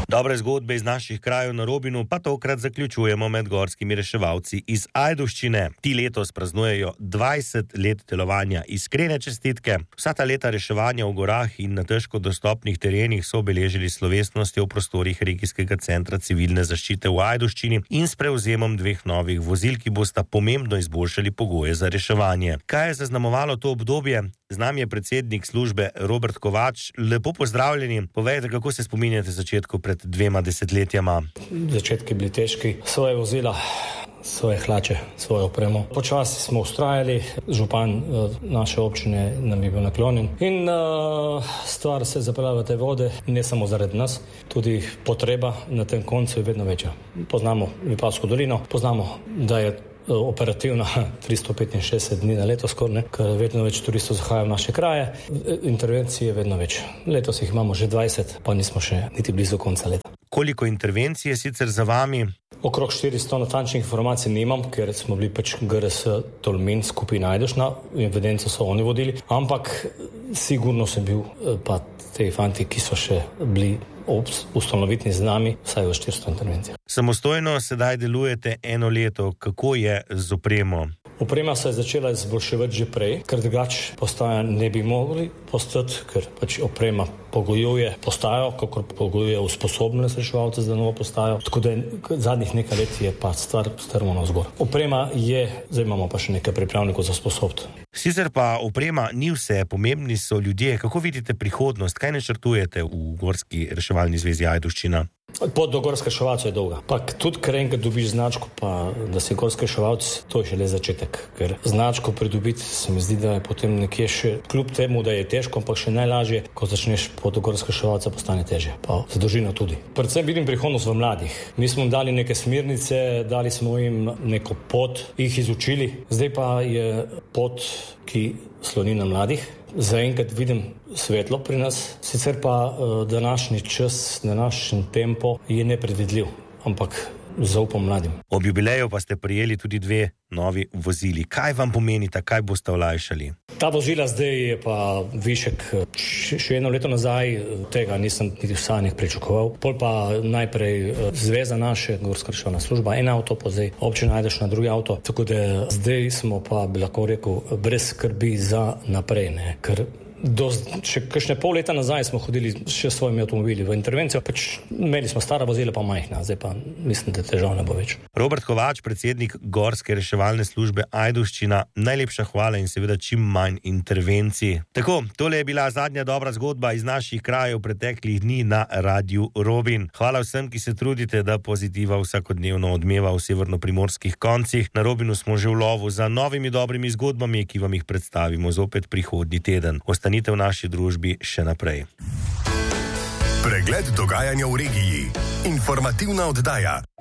Dobre zgodbe iz naših krajev na Robinu pa tokrat zaključujemo med gorskimi reševalci iz Ajdovščine. Ti letos praznujejo 20 let delovanja. Iskrene čestitke. Vsa ta leta reševanja v gorah in na težko dostopnih terenih so obeležili slovesnostjo v prostorih regijskega centra civilne zaščite v Ajdovščini in s prevzemom 2 novih vozil, ki bosta pomembno izboljšali pogoje za reševanje. Kaj je zaznamovalo to obdobje? Z nami je predsednik službe Robert Kovač. Lepo pozdravljeni. Povejte, kako se spominjate začetku pred 2 desetletjama? Začetki bili težki. Svoje vozila, svoje hlače, svojo opremo. Počasi smo ustrajali. Župan naše občine nam je bil naklonjen. In stvar se zapeljala v te vode, ne samo zaradi nas, tudi potreba na tem koncu je vedno večja. Poznamo Vipavsko dolino, poznamo, da je operativna 365 dni na leto skoraj, ker vedno več turistov zahaja v naše kraje. Intervencije je vedno več. Letos jih imamo že 20, pa nismo še niti blizu konca leta. Koliko intervencij je sicer za vami? Okrog 400 natančnih informacij nimam, ker smo bili GRS Tolmin skupina Ajdovščina, evidenco so oni vodili, ampak sigurno sem bil pa te fanti, ki so še bili ustanovitni z nami, vsaj v 400 intervencijah. Samostojno sedaj delujete 1 leto. Kako je z opremo? Oprema se je začela izboljševati že prej, ker drugače postaja ne bi mogli postati, ker pač oprema pogojuje postajo, kakor pogojuje usposobljenost reševalcev za novo postajo. Tako da zadnjih nekaj let je pa stvar strmo navzgor. Oprema je, zdaj imamo pa še nekaj pripravnikov za sposobnost. Sicer pa oprema ni vse, pomembni so ljudje. Kako vidite prihodnost? Kaj načrtujete v Gorski reševalni zvezi Ajdovščina? Pot do gorske reševalcev je dolga. Pa tudi, ker enkrat dobiš značko, pa da si gorski reševalc, to je šele začetek. Ker značko pridobiti se mi zdi, da je potem nekje še, kljub temu, da je težko, ampak še najlažje, ko začneš pot do gorske reševalca, postane težje. Pa za družino tudi. Predvsem vidim prihodnost v mladih. Mi smo jim dali neke smernice, dali smo jim neko pot, jih izučili. Zdaj pa je pot, ki sloni na mladih. Zaenkrat vidim svetlo pri nas, sicer pa današnji čas, današnji tempo je nepredvidljiv, ampak zaupam mladim. Ob jubileju pa ste prijeli tudi 2 novi vozili. Kaj vam pomenita, kaj boste olajšali? Ta vozila zdaj je pa višek. Še 1 leto nazaj tega nisem niti v sanjah pričakoval. Pol pa najprej zveza naše, Gorska reševalna služba, 1 avto, pa zdaj občina Ajdovščina 2 avto. Tako da zdaj smo pa, bi lahko rekel, brez skrbi za naprej, ne? Ker še kakšne pol leta nazaj smo hodili še s svojimi avtomobili v intervencijo, pač imeli smo stara vozila pa majhna, zdaj pa mislim, da težav ne bo več. Robert Kovač, predsednik Gorske reševalne službe Ajdovščina, najlepša hvala in seveda čim manj intervencij. Tako, tole je bila zadnja dobra zgodba iz naših krajev preteklih dni na Radiu Robin. Hvala vsem, ki se trudite, da pozitiva vsakodnevno odmeva v severnoprimorskih koncih. Na Robinu smo že v lovu za novimi dobrimi zgodbami, ki vam jih predstavimo zopet prihodnji teden. Ostanite v naši družbi še naprej. Pregled dogajanja v regiji. Informativna oddaja.